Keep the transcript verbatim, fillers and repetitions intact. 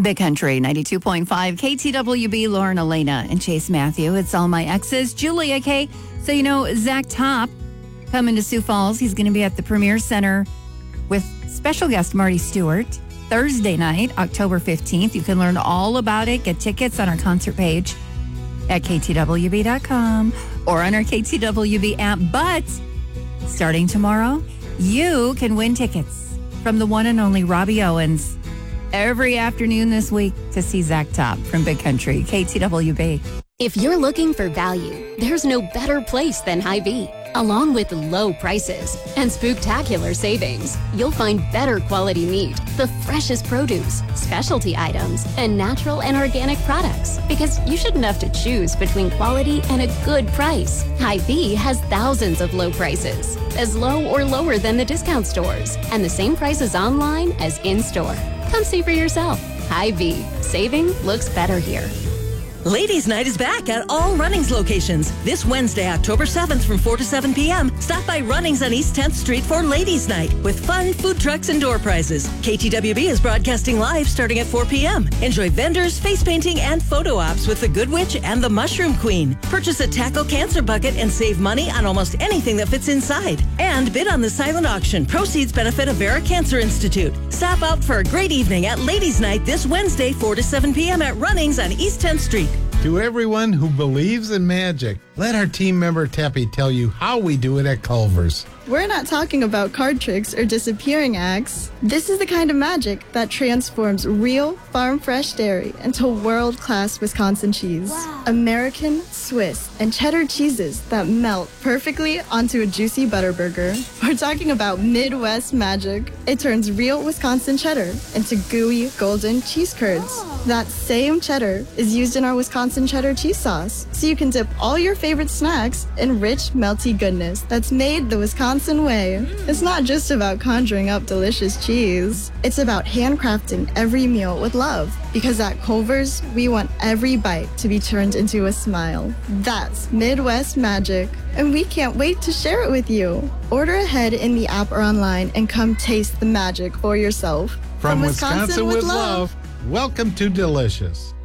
Big Country ninety-two point five, K T W B, Lauren Elena and Chase Matthew. It's All My Exes. Julia K. So, you know, Zach Top coming to Sioux Falls. He's going to be at the Premier Center with special guest Marty Stewart Thursday night, October fifteenth. You can learn all about it. Get tickets on our concert page at K T W B dot com or on our K T W B app. But starting tomorrow, you can win tickets from the one and only Robbie Owens every afternoon this week to see Zach Top from Big Country, K T W B. If you're looking for value, there's no better place than Hy-Vee. Along with low prices and spooktacular savings, you'll find better quality meat, the freshest produce, specialty items, and natural and organic products. Because you shouldn't have to choose between quality and a good price. Hy-Vee has thousands of low prices, as low or lower than the discount stores, and the same prices online as in-store. Come see for yourself. Hy-Vee. Saving looks better here. Ladies' Night is back at all Runnings locations. This Wednesday, October seventh from four to seven p.m. Stop by Runnings on East tenth Street for Ladies' Night with fun, food trucks, and door prizes. K T W B is broadcasting live starting at four p.m. Enjoy vendors, face painting, and photo ops with the Good Witch and the Mushroom Queen. Purchase a Tackle Cancer Bucket and save money on almost anything that fits inside. And bid on the silent auction. Proceeds benefit Avera Cancer Institute. Stop out for a great evening at Ladies' Night this Wednesday, four to seven p.m. at Runnings on East tenth Street. To everyone who believes in magic, let our team member Teppy tell you how we do it at Culver's. We're not talking about card tricks or disappearing acts. This is the kind of magic that transforms real farm-fresh dairy into world-class Wisconsin cheese. Wow. American, Swiss, and cheddar cheeses that melt perfectly onto a juicy butter burger. We're talking about Midwest magic. It turns real Wisconsin cheddar into gooey, golden cheese curds. Oh. That same cheddar is used in our Wisconsin cheddar cheese sauce, so you can dip all your favorite snacks in rich, melty goodness that's made the Wisconsin way. It's not just about conjuring up delicious cheese. It's about handcrafting every meal with love. Because at Culver's, we want every bite to be turned into a smile. That's Midwest magic. And we can't wait to share it with you. Order ahead in the app or online and come taste the magic for yourself. From, From Wisconsin, Wisconsin with love, love, welcome to Delicious.